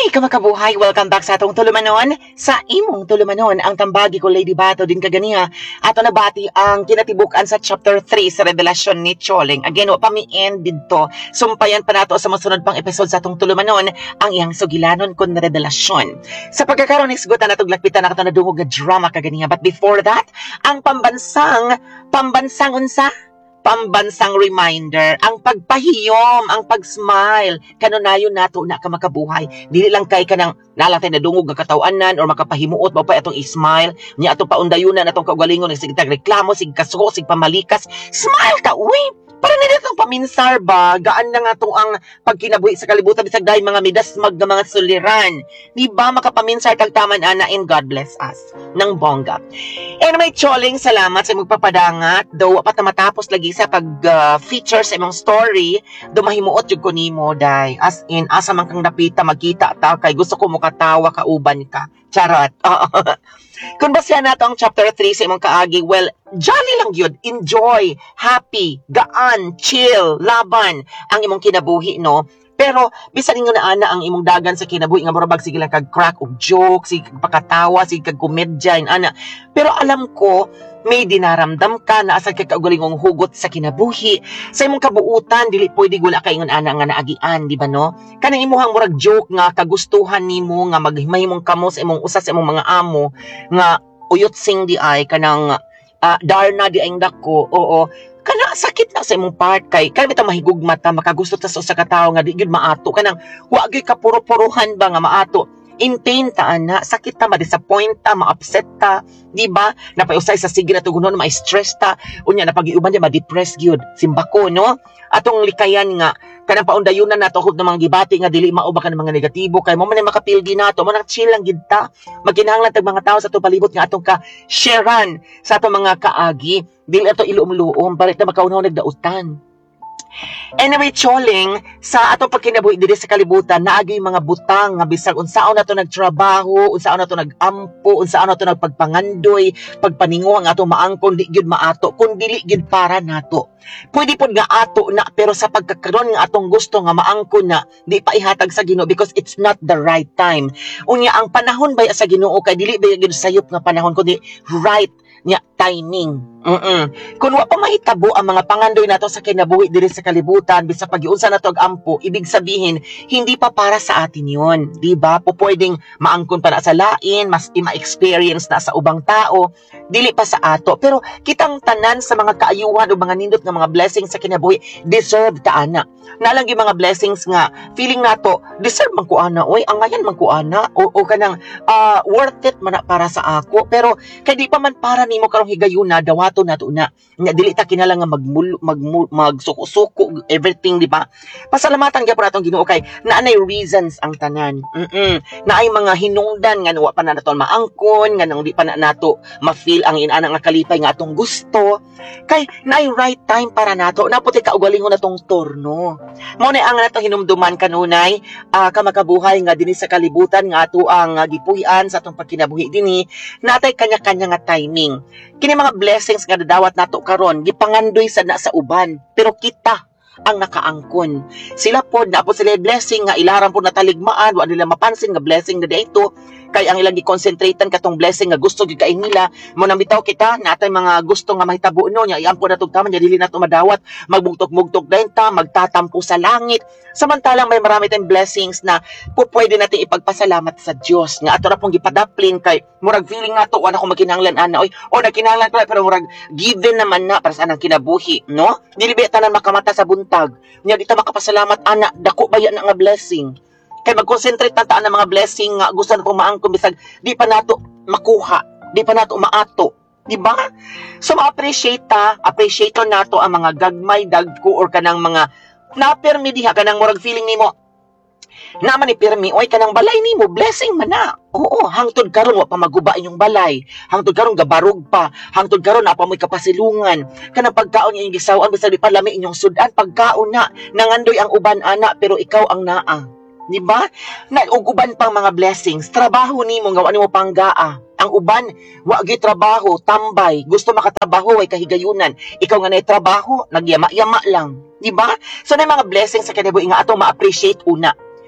Hi, kamakabuhay! Welcome back sa atong tulumanon. Sa imong tulumanon, ang tambagi ko Lady Bato din kaganiha. Ato nabati ang kinatibukan sa chapter 3 sa revelasyon ni Choling. Again, wa pa mi end dito. Sumpayan pa nato sa masunod pang episode sa atong tulumanon ang iyang sugilanon kon revelasyon. Sa pagkakaroon isgutan natong lakpitan na katanadungog nga drama kaganiha. But before that, ang pambansang unsa? Pambansang reminder, ang pagpahiyom, ang pag-smile, kanunayon nato na ka makabuhay. Dili lang kay kanang nalatay na dungog nga katawanan or makapahimuot mo pa itong i-smile. Nya atong paundayunan atong kaugalingon sig reklamo, sig kasuko, sig pamalikas. Smile ka, uy! Para nila itong paminsar ba? Gaan na nga itong ang pagkinabuhi sa kalibutan bisag dahil mga midasmag nga mga suliran. Di ba makapaminsar tagtaman ana and God bless us ng bongga. Anyway, Choling, salamat sa magpapadangat. Though pa matapos lagi sa pag-feature sa imong story, dumahimuot yung ko nimo, day. As in, asa man kang napita, magkita ta kay gusto ko mukatawa, kauban ka. Charot. Kung basya nato ang chapter 3 sa imong kaagi, well, jolly lang yun. Enjoy, happy, gaan, chill, laban ang imong kinabuhi, no? Pero, bisan ninyo na ana ang imong dagan sa kinabuhi, nga murabag, sige lang kag-crack o joke, sige kag-pakatawa, sige kag-komedya, ana. Pero alam ko, may dinaramdam ka na asal kagaugalingong hugot sa kinabuhi. Sa imong kabuutan, dili pwede gula kay ingon ana nga naagian, di ba no? Kanang imuhang murag joke nga kagustuhan nimo nga maghimahimong kamo sa imong usa sa imong mga amo nga uyot sing di ay kanang darna di ay dako. Oo. Kana sakit na sa imong part kay bitaw mahigugma ta makagusto ta sa usa ka tawo nga di gyud maato kanang wa gyud ka puro-puruhan ba nga maato. In pain ta ana, sakit ta, ma-disappoint ta, ma-upset ta, di ba? Napayusay sa sige na tugunon, ma-stress ta, unya na pag-iuban di ma-depress gyud. Simbako, no? Atong likayan nga, kanang paundayunan nato hud ng mga gibati nga dili mauba ka ng mga negatibo kay mo man makapilgi nato, mo nang chill lang gid ta. Magkinahanglan tag mga tawo sa atong palibot nga atong ka sharean sa atong mga kaagi, dili ato iluom-luom, balit na makaunhaw nagdautan. Anyway, Choling, sa atong pagkinabuhi diri sa kalibutan, naagi mga butang nga bisag unsaon nato nagtrabaho, unsaon nato nagampo, unsaon nato nagpagpangandoy, pagpaningo ang atong maangkon di gyud maato, kun dili gyud para nato. Pwede pod nga ato na pero sa pagkakaroon nga atong gusto nga maangkon na di pa ihatag sa Ginoo because it's not the right time. Unya ang panahon bay sa Ginoo kay dili ba gyud sayop nga panahon kundi right nya timing. Kung wa pa mahitabo ang mga pangandoy nato sa kinabuhi diri sa kalibutan bisa pag-iunsa nato og ampo, ibig sabihin hindi pa para sa atin yon, di ba? Pwedeng maangkon pa na sa lain, mas ma-experience na sa ubang tao, dili pa sa ato. Pero kitang tanan sa mga kaayuhan o mga nindot nga mga blessings sa kinabuhi deserve ta ana. Nalang yung mga blessings nga feeling nato deserve man ko ana, oy angayan man ko ana o kanang worth it man para sa ako. Pero kay di pa man para nimo karong higayuna dawato nato na nya dili ta kinahanglan nga magsuko-suko everything, di ba? Pasalamatan gyapon atong Ginoo kay naanay reasons ang tanan. Naay mga hinungdan nga wa pa na nato maangkon, nga nang di pa na nato ma-feel ang inana nga kalipay nga atong gusto. Kay naay right time para nato, naputi kaugalingon natong turno. Mao na ang nato hinumduman kanunay kamakabuhay nga dinhi sa kalibutan nga ato ang gipuy-an sa atong pagkinabuhi dinhi, natay kanya-kanya nga timing. Kini mga blessings nga dadawat nato karon gipangandoy sa uban, pero kita ang nakaangkon. Sila pod na po sila blessing nga ilaran po nataligmaan, wa nila mapansin nga blessing na dito kay ang ilang gi-concentratean katong blessing nga gusto gyud kay nila. Mo nang bitaw kita natay mga gusto nga mahitabo no nya iampo natug taman nya dili nato madawat, magbugtok-bugtok dayon ta, magtatampo sa langit. Samantalang may marami tayong blessings na pwede natin ipagpasalamat sa Dios nga ato ra pong gipadaplin kay murag feeling nato wala ko magkinahanglan ana oy o nagkinahanglan ko pero murag given naman na para sa anang kinabuhi, no? Dili ba tanan makamata sa buntag nya di ta makapasalamat ana dako ba yan nga blessing. Kay mag-concentrate na taan ng mga blessing nga gusto na pong maangkon bisag di pa nato makuha, di pa nato maato, di ba? So ma-appreciate nato ang mga gagmay dagko or kanang mga napermi diha kanang murag feeling nimo naman ni pirmi oy kanang balay nimo blessing man na. Oo, hangtod karon wa pa maguba inyong balay, hangtod karon gabarog pa, hangtod karon na pa moy kapasilungan kanang pagkaon inyong gisawan bisag di pa lami inyong sudan pagkaon na nangandoy ang uban ana pero ikaw ang naa. Di ba? Na ug uban pang mga blessings, trabaho nimo nga wa nimo panggaa. Ang uban, wa gyud trabaho, tambay, gusto makatrabaho way kahigayunan. Ikaw nga nay trabaho, nagyama-yama lang, di ba? So na mga blessings sa kinabuhi nga ato ma-appreciate una.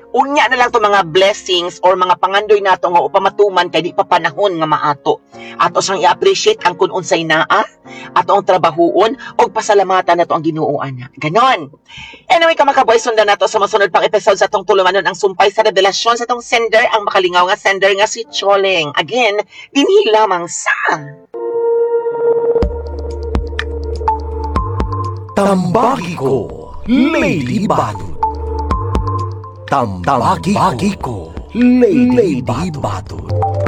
Unya na lang to mga blessings or mga pangandoy nato nga upamatuman kay di pa panahon nga maato. Ato siyang i-appreciate ang kun unsay naa, ato ang trabahoon og pasalamatan nato ang Ginoo ana. Ganon. Anyway, kamakaboy, sundan nato sa masunod pang episode sa atong tulumanon ang sumpay sa revelasyon sa atong sender, ang makalingaw nga sender nga si Choleng. Again, dinhi lamang sa Tambagi ko, Lady Badut. Tambagi ko, Lady Badut.